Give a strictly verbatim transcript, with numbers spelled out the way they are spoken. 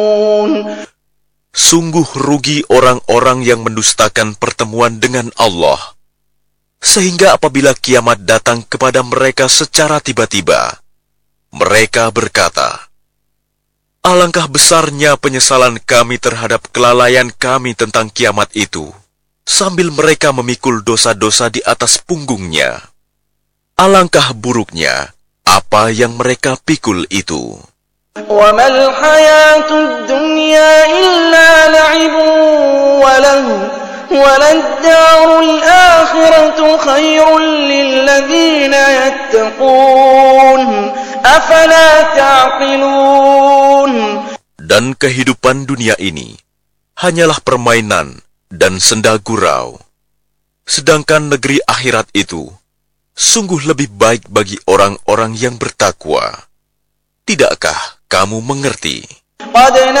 Sungguh rugi orang-orang yang mendustakan pertemuan dengan Allah, sehingga apabila kiamat datang kepada mereka secara tiba-tiba, mereka berkata, "Alangkah besarnya penyesalan kami terhadap kelalaian kami tentang kiamat itu," sambil mereka memikul dosa-dosa di atas punggungnya. Alangkah buruknya apa yang mereka pikul itu. وَمَا الْحَيَاةُ الدُّنْيَا إِلَّا لَعِبٌ وَلَهْوٌ وَلَلدَّارُ الْآخِرَةُ خَيْرٌ لِّلَّذِينَ يَتَّقُونَ أَفَلَا تَعْقِلُونَ. Dan kehidupan dunia ini hanyalah permainan dan senda gurau, sedangkan negeri akhirat itu sungguh lebih baik bagi orang-orang yang bertakwa. Tidakkah kamu mengerti?